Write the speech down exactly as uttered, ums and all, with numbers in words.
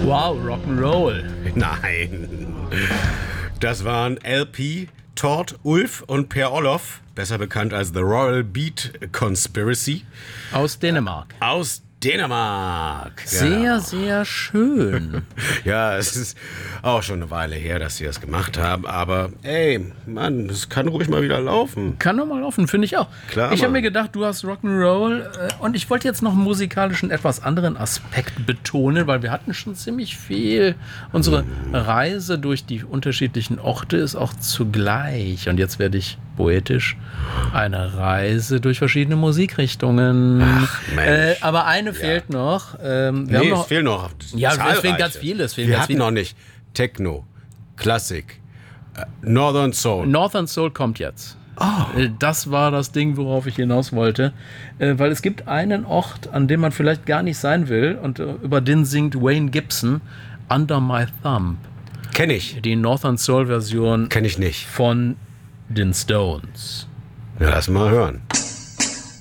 Wow, Rock'n'Roll. Nein. Das waren L P, Todd, Ulf und Per Orloff, besser bekannt als The Royal Beat Conspiracy. Aus Dänemark. Aus Dänemark. Sehr, Genau. sehr schön. Ja, es ist auch schon eine Weile her, dass sie das gemacht haben. Aber ey, Mann, das kann ruhig mal wieder laufen. Kann doch mal laufen, finde ich auch. Klar, ich habe Mann. mir gedacht, du hast Rock'n'Roll äh, und ich wollte jetzt noch einen musikalischen, etwas anderen Aspekt betonen, weil wir hatten schon ziemlich viel. Unsere Reise durch die unterschiedlichen Orte ist auch zugleich, und jetzt werde ich poetisch, eine Reise durch verschiedene Musikrichtungen. Ach, Mensch. Äh, aber eine fehlt noch. Ähm, wir Nee, haben noch es fehlen noch Ja, es zahlreiche. fehlen ganz viele, es fehlen Wir ganz hatten viele. noch nicht Techno, Klassik, äh, Northern Soul. Northern Soul kommt jetzt. Äh, Das war das Ding, worauf ich hinaus wollte. Äh, Weil es gibt einen Ort, an dem man vielleicht gar nicht sein will, und äh, über den singt Wayne Gibson, Under My Thumb. Kenn ich. Die Northern Soul Version Kenn ich nicht. von den Stones. Ja, lass mal hören.